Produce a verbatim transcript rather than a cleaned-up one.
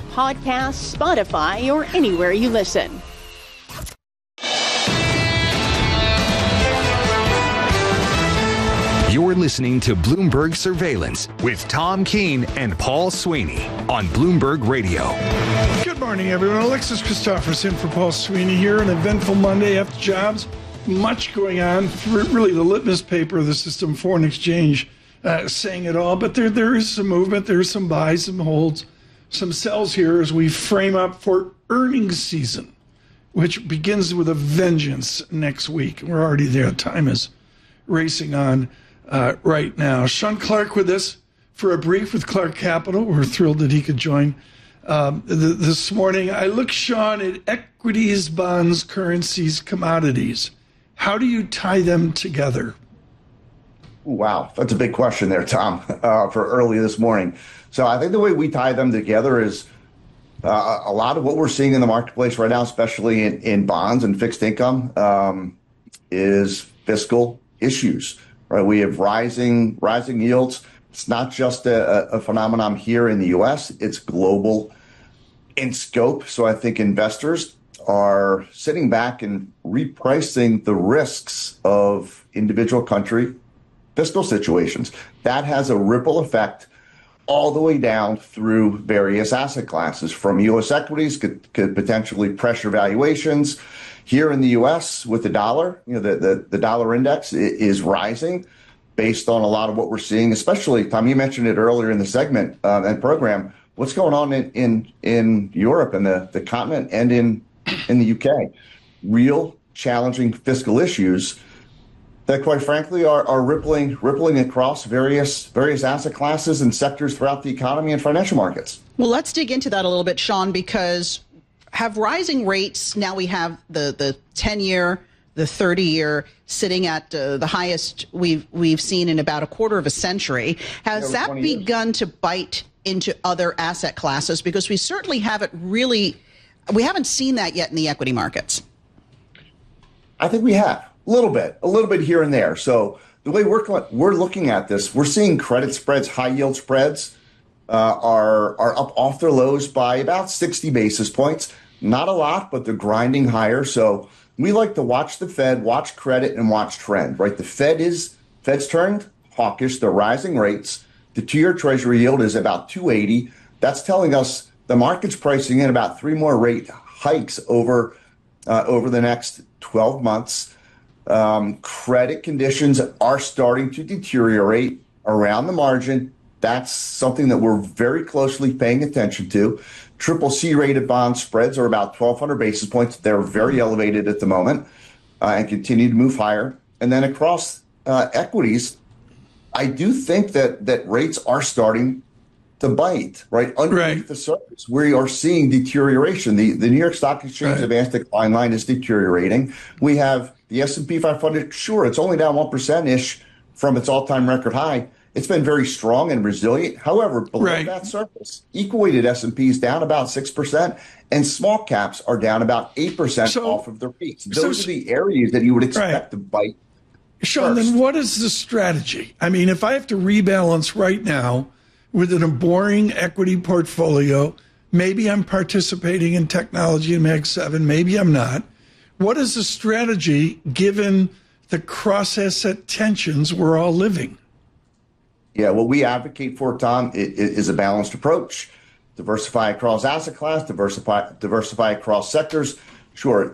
Podcasts, Spotify, or anywhere you listen. You're listening to Bloomberg Surveillance with Tom Keene and Paul Sweeney on Bloomberg Radio. Good morning, everyone. Alexis Christopherson for Paul Sweeney here. An eventful Monday after jobs. Much going on. Really, the litmus paper of the system, foreign exchange, uh, saying it all. But there, there is some movement. There is some buys, some holds, some sells here as we frame up for earnings season, which begins with a vengeance next week. We're already there. Time is racing on. Uh, right now. Sean Clark with us for a brief with Clark Capital. We're thrilled that he could join um, th- this morning. I look, Sean, at equities, bonds, currencies, commodities. How do you tie them together? Wow, that's a big question there, Tom, uh, for early this morning. So I think the way we tie them together is uh, a lot of what we're seeing in the marketplace right now, especially in, in bonds and fixed income, um, is fiscal issues. Right, we have rising rising yields. It's not just a, a phenomenon here in the U S. It's global in scope. So I think investors are sitting back and repricing the risks of individual country fiscal situations. That has a ripple effect all the way down through various asset classes. From U S equities could, could potentially pressure valuations. Here in the U S with the dollar, you know, the, the, the dollar index is rising based on a lot of what we're seeing, especially, Tom, you mentioned it earlier in the segment uh, and program, what's going on in, in, in Europe and the, the continent and in, in the U K. Real challenging fiscal issues that, quite frankly, are, are rippling rippling across various various asset classes and sectors throughout the economy and financial markets. Well, let's dig into that a little bit, Sean, because have rising rates, now we have the the ten-year, the thirty-year sitting at uh, the highest we've we've seen in about a quarter of a century. Has that begun years. to bite into other asset classes? Because we certainly haven't really, we haven't seen that yet in the equity markets. I think we have a little bit, a little bit here and there. So the way we're we're looking at this, we're seeing credit spreads, high yield spreads, Uh, are are up off their lows by about sixty basis points. Not a lot, but they're grinding higher. So we like to watch the Fed, watch credit, and watch trend, right? The Fed is, Fed's turned hawkish. They're rising rates. The two-year Treasury yield is about two eighty. That's telling us the market's pricing in about three more rate hikes over, uh, over the next twelve months. Um, credit conditions are starting to deteriorate around the margin. That's something that we're very closely paying attention to. Triple C rated bond spreads are about twelve hundred basis points. They're very elevated at the moment uh, and continue to move higher. And then across uh, equities, I do think that that rates are starting to bite, right? Underneath right. the surface, we are seeing deterioration. The, the New York Stock Exchange right. advanced decline line is deteriorating. We have the S and P five hundred. Sure, it's only down one percent-ish from its all-time record high. It's been very strong and resilient. However, below right. that surface, equal-weighted S and P is down about six percent, and small caps are down about eight percent so, off of their peaks. Those so, are the areas that you would expect right. to bite. Sean, first. Then what is the strategy? I mean, if I have to rebalance right now with a boring equity portfolio, maybe I'm participating in technology in Mag seven, maybe I'm not. What is the strategy given the cross-asset tensions we're all living? Yeah, what we advocate for, Tom, is a balanced approach. Diversify across asset class, diversify diversify across sectors. Sure,